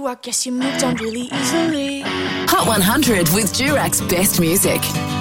I guess you moved on really easily. Hot 100 with Durac's best music.